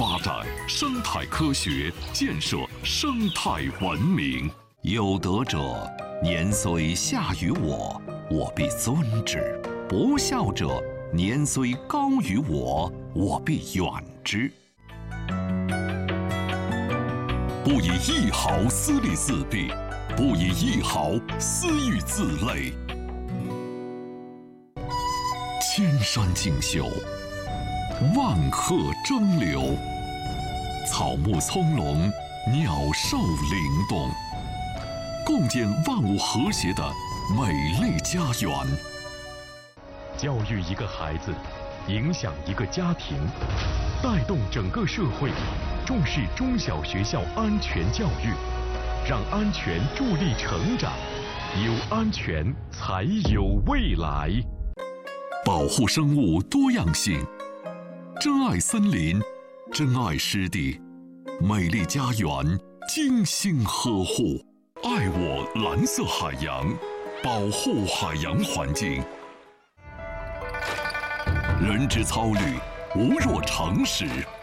发展生态科学，建设生态文明。有德者，年虽下于我，我必尊之；不孝者，年虽高于我，我必远之。不以一毫私利自弊，不以一毫私欲自累。千山竞秀，万壑争流，草木葱茏，鸟兽灵动，共建万物和谐的美丽家园。 教育一个孩子，影响一个家庭，带动整个社会，重视中小学校安全教育，让安全助力成长，有安全才有未来。 保护生物多样性，珍爱森林，珍爱湿地，美丽家园精心呵护。爱我蓝色海洋，保护海洋环境。人之操履，无若常识。